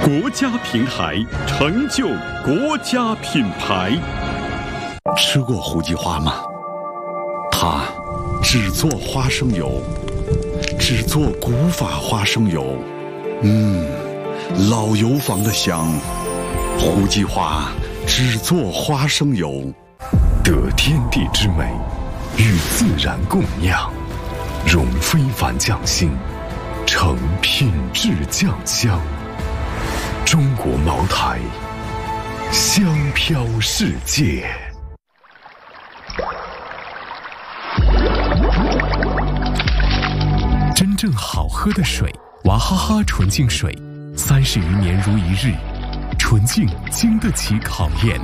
国家平台，成就国家品牌。 吃过胡记花吗？它只做花生油，只做古法花生油。老油坊的香。胡记花只做花生油， 得天地之美，与自然共酿，融非凡匠心，成品质酱香。中国茅台，香飘世界。真正好喝的水，娃哈哈纯净水，30余年如一日，纯净经得起考验。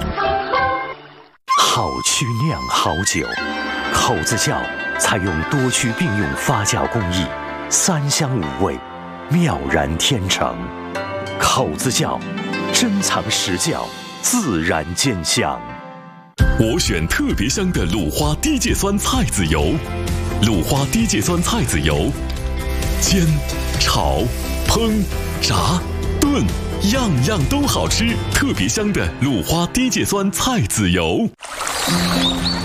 好曲酿好酒，口子窖采用多曲并用发酵工艺，3香5味，妙然天成。口子窖，珍藏实窖，自然见香。 我选特别香的鲁花低芥酸菜籽油，鲁花低芥酸菜籽油，煎、炒、烹、炸、炖，样样都好吃。特别香的鲁花低芥酸菜籽油。